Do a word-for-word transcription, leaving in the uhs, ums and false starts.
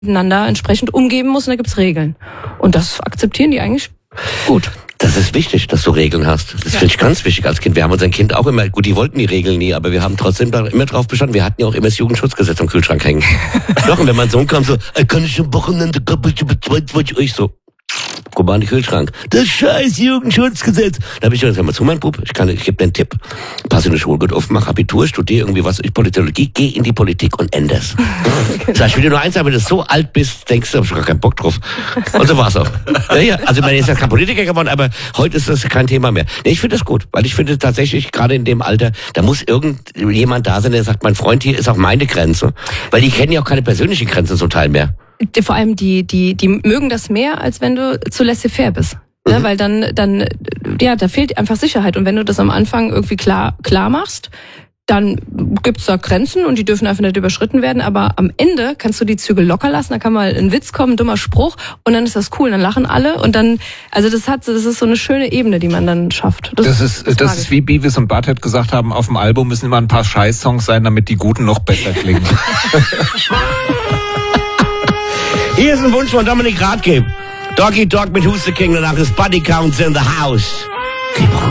miteinander entsprechend umgehen muss und da gibt's Regeln. Und das akzeptieren die eigentlich gut. Das ist wichtig, dass du Regeln hast. Das ja. finde ich ganz wichtig als Kind. Wir haben unser Kind auch immer, gut, die wollten die Regeln nie, aber wir haben trotzdem da immer drauf bestanden. Wir hatten ja auch immer das Jugendschutzgesetz am Kühlschrank hängen. Doch, und wenn mein Sohn kam so, kann ich am Wochenende, wollte ich so, guck mal an den Kühlschrank. Das scheiß Jugendschutzgesetz. Da habe ich gesagt, hör mal zu, mein Bub, ich kann, ich gebe dir einen Tipp. Pass in die Schule gut auf, mach Abitur, studier irgendwie was, ich Politologie, geh in die Politik und änder's. Genau. Sag ich, will dir nur eins sagen, wenn du so alt bist, denkst du, hab ich gar keinen Bock drauf. Und so war's auch. Ja, ja, also, ich meine, ist ja kein Politiker geworden, aber heute ist das kein Thema mehr. Nee, ich finde das gut, weil ich finde tatsächlich, gerade in dem Alter, da muss irgendjemand da sein, der sagt, mein Freund, hier ist auch meine Grenze. Weil die kennen ja auch keine persönlichen Grenzen zum Teil mehr. Vor allem die, die, die mögen das mehr, als wenn du zu laissez-faire bist. Mhm. Ne? Weil dann, dann, ja, da fehlt einfach Sicherheit. Und wenn du das am Anfang irgendwie klar, klar machst, dann gibt's da Grenzen und die dürfen einfach nicht überschritten werden. Aber am Ende kannst du die Zügel locker lassen, da kann mal ein Witz kommen, ein dummer Spruch und dann ist das cool, dann lachen alle und dann, also das hat, das ist so eine schöne Ebene, die man dann schafft. Das, das ist, das, das ist wie Beavis und Butthead gesagt haben, auf dem Album müssen immer ein paar Scheiß-Songs sein, damit die guten noch besser klingen. Hier ist ein Wunsch von Dominik Rathke. Doggy Dog mit Who's the King, danach ist Body Counts in the House. Keep on.